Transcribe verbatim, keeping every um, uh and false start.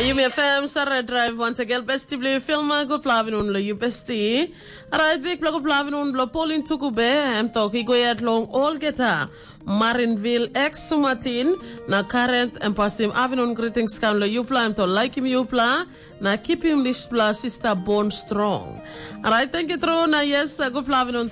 Yumi F M Sarah Drive once again besti bli filma go plavin un lo you besti. Right big blog plavin un lo polin tukube em toki go yet long all geta Marinville ex Sumatin na current and pasim avenue greetings kan lo you plan to like him you plan na keep him this plus sister bone strong. Alright, thank you tro na yes go plavin un